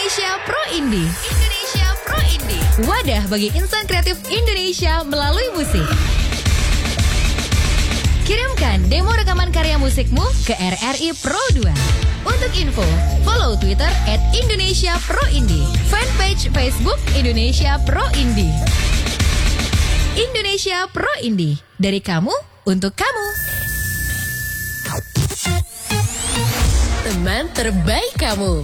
Indonesia Pro Indie. Indonesia Pro Indie. Wadah bagi insan kreatif Indonesia melalui musik. Kirimkan demo rekaman karya musikmu ke RRI Pro 2. Untuk info, follow Twitter @IndonesiaProIndie, fanpage Facebook Indonesia Pro Indie. Indonesia Pro Indie, dari kamu untuk kamu. Teman terbaik kamu.